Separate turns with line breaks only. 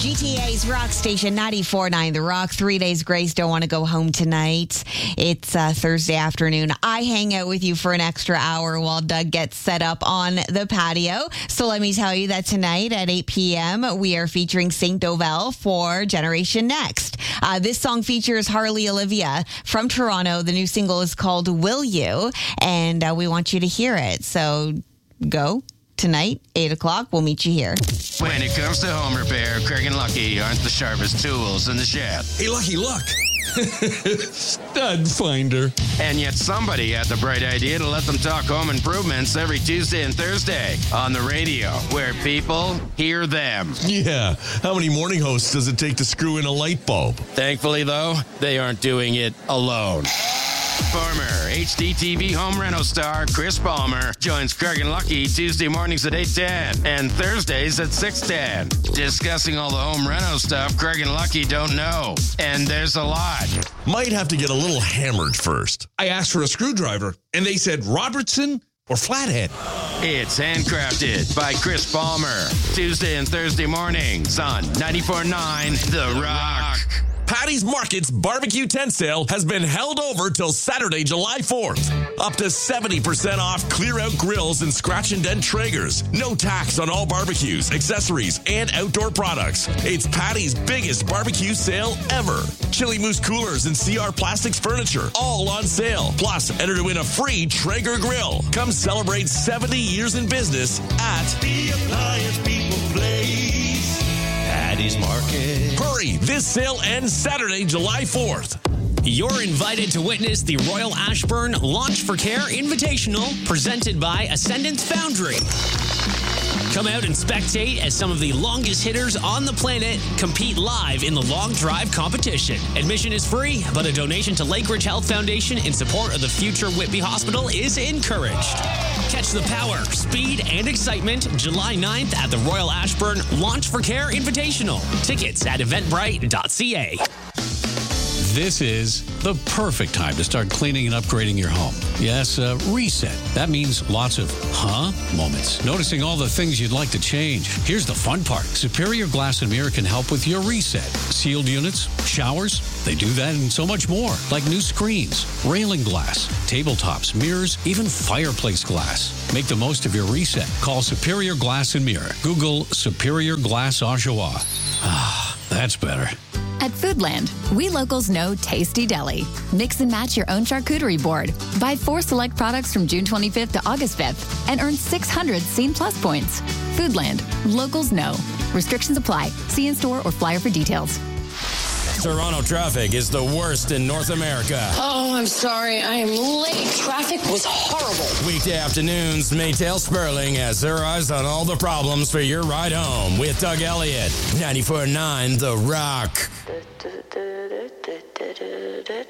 GTA's Rock Station 94.9 The Rock. 3 days grace. Don't want to go home tonight. It's Thursday afternoon. I hang out with you for an extra hour while Doug gets set up on the patio. So let me tell you that tonight at 8 p.m. we are featuring Saint Dovel for Generation Next. This song features Harley Olivia from Toronto. The new single is called Will You? And we want you to hear it. So go. Tonight, 8 o'clock, we'll meet you here.
When it comes to home repair, Craig and Lucky aren't the sharpest tools in the shed.
Hey, Lucky, look. Stud finder.
And yet somebody had the bright idea to let them talk home improvements every Tuesday and Thursday on the radio, where people hear them.
Yeah. How many morning hosts does it take to screw in a light bulb?
Thankfully, though, they aren't doing it alone. Former HDTV home reno star Chris Palmer joins Craig and Lucky Tuesday mornings at 8:10 and Thursdays at 6:10, discussing all the home reno stuff Craig and Lucky don't know. And there's a lot.
Might have to get a little hammered first. I asked for a screwdriver, and they said Robertson or flathead.
It's handcrafted by Chris Palmer. Tuesday and Thursday mornings on 94.9 The Rock.
Patty's Market's barbecue tent sale has been held over till Saturday, July 4th. Up to 70% off clear-out grills and scratch and dent Traegers. No tax on all barbecues, accessories, and outdoor products. It's Patty's biggest barbecue sale ever. Chili Moose coolers and CR Plastics furniture, all on sale. Plus, enter to win a free Traeger grill. Come celebrate 70 years in business at the Appliance People Place. Patty's Market. Hurry! This sale ends Saturday, July 4th.
You're invited to witness the Royal Ashburn Launch for Care Invitational presented by Ascendance Foundry. Come out and spectate as some of the longest hitters on the planet compete live in the long drive competition. Admission is free, but a donation to Lakeridge Health Foundation in support of the future Whitby Hospital is encouraged. Catch the power, speed, and excitement July 9th at the Royal Ashburn Launch for Care Invitational. Tickets at eventbrite.ca.
This is the perfect time to start cleaning and upgrading your home. Yes, reset. That means lots of moments. Noticing all the things you'd like to change. Here's the fun part. Superior Glass and Mirror can help with your reset. Sealed units, showers, they do that and so much more. Like new screens, railing glass, tabletops, mirrors, even fireplace glass. Make the most of your reset. Call Superior Glass and Mirror. Google Superior Glass Oshawa. That's better.
At Foodland, we locals know Tasty Deli. Mix and match your own charcuterie board. Buy 4 select products from June 25th to August 5th and earn 600 Scene Plus points. Foodland, locals know. Restrictions apply. See in store or flyer for details.
Toronto traffic is the worst in North America.
Oh, I'm sorry. I am late. Traffic was horrible.
Weekday afternoons, Maytel Sperling has her eyes on all the problems for your ride home with Doug Elliott. 94.9 The Rock.